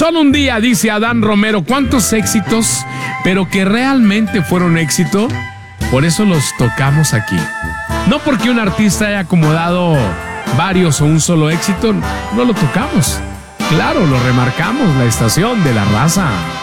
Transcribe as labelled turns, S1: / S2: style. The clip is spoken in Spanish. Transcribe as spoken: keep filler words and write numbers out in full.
S1: Solo un día, dice Adán Romero. ¿Cuántos éxitos, pero que realmente fueron éxito? Por eso los tocamos aquí. No porque un artista haya acomodado varios o un solo éxito, no lo tocamos. Claro, lo remarcamos, la estación de la raza.